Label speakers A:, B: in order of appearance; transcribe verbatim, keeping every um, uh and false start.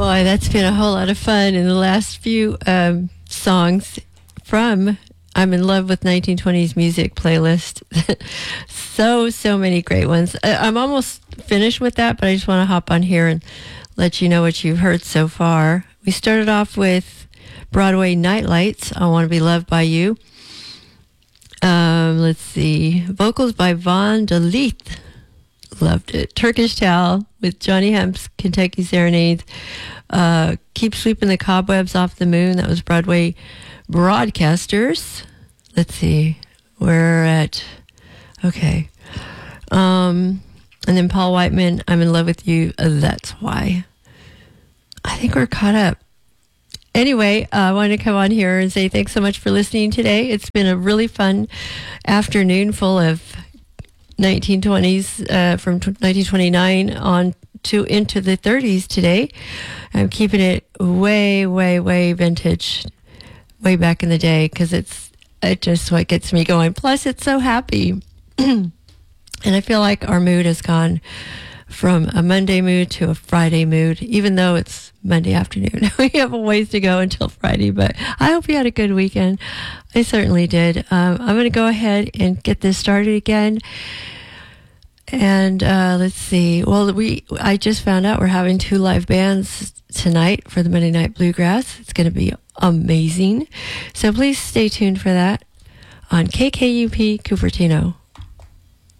A: Boy, that's been a whole lot of fun in the last few um, songs from I'm in Love with nineteen twenties Music playlist. so, so many great ones. I, I'm almost finished with that, but I just want to hop on here and let you know what you've heard so far. We started off with Broadway Nightlights, I Want to Be Loved by You. Um, let's see. Vocals by Von de Leeth. Loved it. Turkish Towel with Johnny Hemp's Kentucky Serenades. Uh, Keep Sweeping the Cobwebs Off the Moon. That was Broadway Broadcasters. Let's see. We're at... Okay. Um, and then Paul Whiteman, I'm in Love with You. Uh, that's why. I think we're caught up. Anyway, uh, I wanted to come on here and say thanks so much for listening today. It's been a really fun afternoon full of nineteen twenties uh, from nineteen twenty-nine on to into the thirties today. I'm keeping it way, way, way vintage, way back in the day, because it's it just what gets me going. Plus, it's so happy. And I feel like our mood has gone from a Monday mood to a Friday mood, even though it's Monday afternoon. We have a ways to go until Friday, but I hope you had a good weekend. I certainly did. Um, I'm going to go ahead and get this started again. And uh, let's see. Well, we I just found out we're having two live bands tonight for the Monday Night Bluegrass. It's going to be amazing. So please stay tuned for that on K K U P Cupertino.